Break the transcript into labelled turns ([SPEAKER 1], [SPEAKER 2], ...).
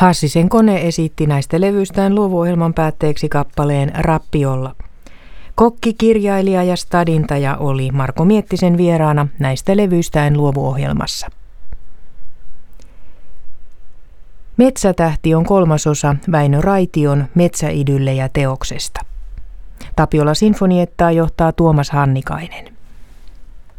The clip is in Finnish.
[SPEAKER 1] Hassisen kone esitti näistä levyistään luovuohjelman päätteeksi kappaleen Rappiolla. Kokki, kirjailija ja stadintaja oli Marko Miettisen vieraana näistä levyistään luovuohjelmassa. Metsätähti on 3. osa Väinö Raition Metsäidyllejä teoksesta. Tapiola sinfoniettaa johtaa Tuomas Hannikainen.